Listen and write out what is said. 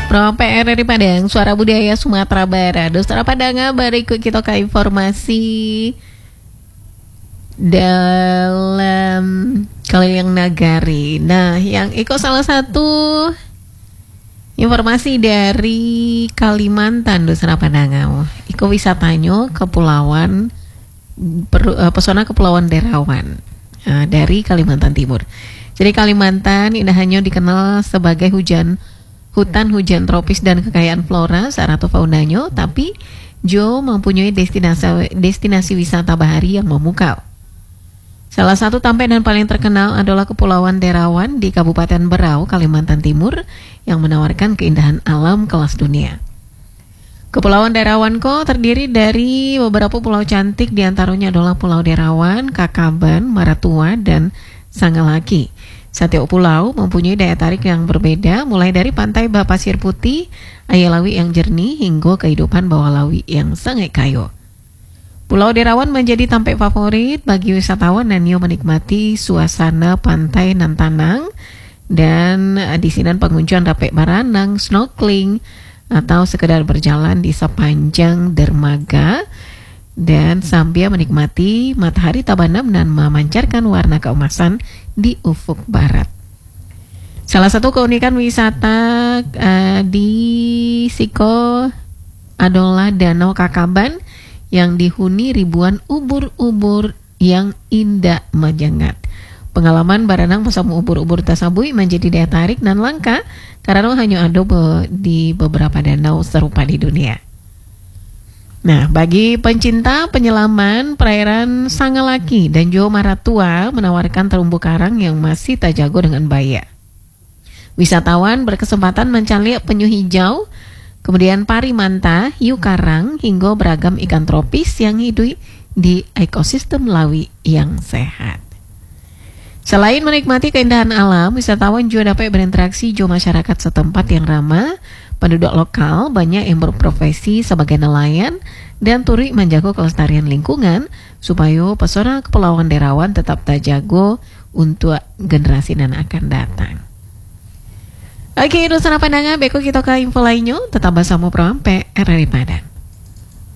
Pro PRRI Padang, Suara Budaya Sumatera Barat. Dostra Padanga, berikut kita ke informasi dalam Kaliang Nagari. Nah, yang ikut salah satu informasi dari Kalimantan, Dostra Padanga. Iko wisatanya kepulauan pesona Kepulauan Derawan dari Kalimantan Timur. Jadi Kalimantan ini hanya dikenal sebagai hutan hujan tropis dan kekayaan flora serta faunanya, tapi Jo mempunyai destinasi wisata bahari yang memukau. Salah satu tampai dan paling terkenal adalah Kepulauan Derawan di Kabupaten Berau, Kalimantan Timur, yang menawarkan keindahan alam kelas dunia. Kepulauan Derawan terdiri dari beberapa pulau cantik, diantaranya adalah Pulau Derawan, Kakaban, Maratua, dan Sangalaki. Setiap pulau mempunyai daya tarik yang berbeda, mulai dari pantai berpasir putih, air laut yang jernih, hingga kehidupan bawah laut yang sangat kaya. Pulau Derawan menjadi tempat favorit bagi wisatawan dan menikmati suasana pantai nan tenang, dan di sini pengunjung dapat berenang, snorkeling, atau sekedar berjalan di sepanjang dermaga dan sambil menikmati matahari terbenam dan memancarkan warna keemasan di ufuk barat. Salah satu keunikan wisata di Siko adalah Danau Kakaban yang dihuni ribuan ubur-ubur yang indah menyengat. Pengalaman berenang bersama ubur-ubur tersebut menjadi daya tarik dan langka karena hanya ada di beberapa danau serupa di dunia. Nah, bagi pencinta penyelaman, perairan Sangalaki dan juga Maratua menawarkan terumbu karang yang masih terjaga dengan baik. Wisatawan berkesempatan mencari penyu hijau, kemudian pari manta, hiu karang, hingga beragam ikan tropis yang hidup di ekosistem laut yang sehat. Selain menikmati keindahan alam, wisatawan juga dapat berinteraksi dengan masyarakat setempat yang ramah. Penduduk lokal banyak yang berprofesi sebagai nelayan dan turut menjaga kelestarian lingkungan supaya pesona Kepulauan Derawan tetap terjaga untuk generasi yang akan datang. Oke, Dostra Padanga, beko kita ke info lainnya, tetap bersama Pro PRRI Padang.